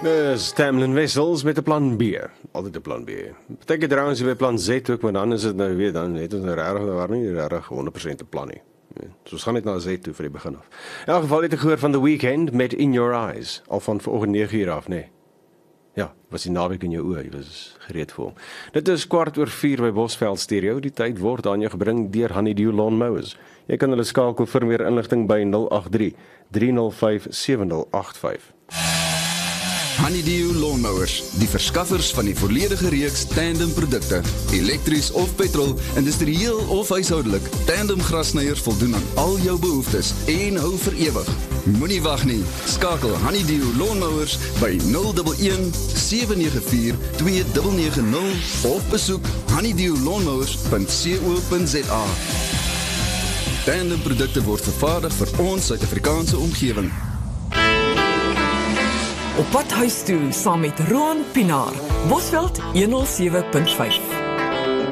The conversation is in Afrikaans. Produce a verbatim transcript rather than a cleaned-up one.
Dis Tamlin Wessels met 'n plan B. Altyd 'n plan B. Beteken trouens by plan Z ook, maar dan is dit nou weer dan het ons nou regtig daar nie regtig honderd persent 'n plan nie. So ons gaan net na Z toe vir die begin af. In elk geval het ek gehoor van The Weeknd met In Your Eyes, al van vanoggend nege uur af, nee. Ja, was die naweek in jou oë, jy was gereed vir hom. Dit is kwart oor vier by Bosveld Stereo. Die tyd word aan jou gebring deur Honeydew Lawn Mowers. Jy kan hulle skakel vir meer inligting by nul agt drie, drie nul vyf, sewe nul agt vyf. Honeydew Lawn Mowers, die verskaffers van die volledige reeks tandem produkte, elektries of petrol, industrieel of huishoudelik. Tandem grasnyers voldoen aan al jou behoeftes en hou vir ewig. Moenie wag nie. Skakel Honeydew Lawn Mowers by nul een een, sewe nege vier, twee nege nege nul of besoek honeydew lawnmowers punt co punt za. Tandem produkte word vervaardig vir ons Suid-Afrikaanse omgewing. Op pad huis toe saam met Roan Pinaar, Bosveld honderd sewe punt vyf.